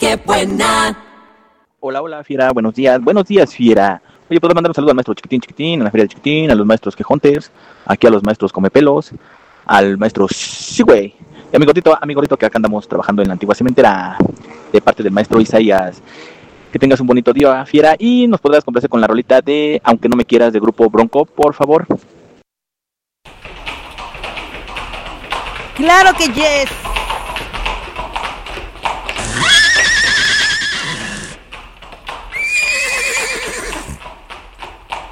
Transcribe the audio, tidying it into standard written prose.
qué buena. Hola, hola, Fiera, buenos días, Fiera. Oye, ¿puedo mandar un saludo al maestro Chiquitín, a la feria de Chiquitín, a los maestros quejontes, aquí a los maestros comepelos, al maestro sí, güey, y a mi gordito que acá andamos trabajando en la antigua cementera, de parte del maestro Isaías. Que tengas un bonito día, Fiera, y nos podrás complacer con la rolita de Aunque no me quieras, de Grupo Bronco, por favor. Claro que yes.